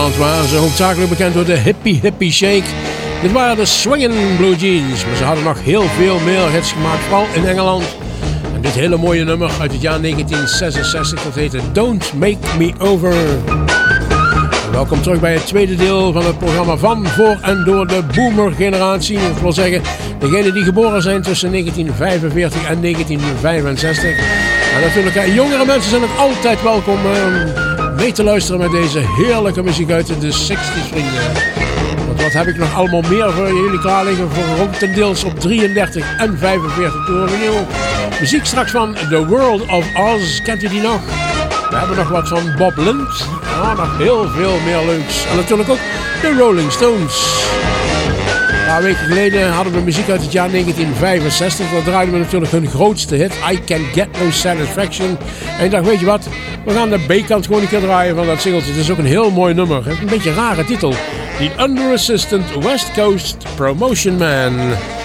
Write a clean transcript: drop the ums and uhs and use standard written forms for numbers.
waren ze hoofdzakelijk bekend door de Hippie Shake. Dit waren de Swingin' Blue Jeans, maar ze hadden nog heel veel meer hits gemaakt, vooral in Engeland. En dit hele mooie nummer uit het jaar 1966, dat heette Don't Make Me Over. En welkom terug bij het tweede deel van het programma van, voor en door de boomer-generatie. Dat wil zeggen, degenen die geboren zijn tussen 1945 en 1965. En natuurlijk, jongere mensen zijn ook altijd welkom mee te luisteren met deze heerlijke muziek uit de 60s, vrienden. Want wat heb ik nog allemaal meer voor jullie klaar liggen voor grotendeels op 33 en 45 toeren nieuw. Muziek straks van The World of Oz, kent u die nog? We hebben nog wat van Bob Lind. Ja, nog heel veel meer leuks. En natuurlijk ook de Rolling Stones. Een paar weken geleden hadden we muziek uit het jaar 1965. Daar draaiden we natuurlijk hun grootste hit, I Can Get No Satisfaction. En ik dacht, weet je wat, we gaan de B-kant gewoon een keer draaien van dat singeltje. Het is ook een heel mooi nummer. Het heeft een beetje een rare titel. The Under Assistant West Coast Promotion Man.